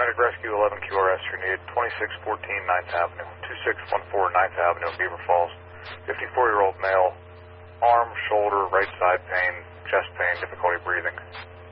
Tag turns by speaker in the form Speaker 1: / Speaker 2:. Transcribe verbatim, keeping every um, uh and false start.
Speaker 1: United Rescue eleven Q R S, you're needed twenty-six fourteen ninth Avenue, two six one four ninth Avenue, Beaver Falls. fifty-four-year-old male, arm, shoulder, right side pain, chest pain, difficulty breathing.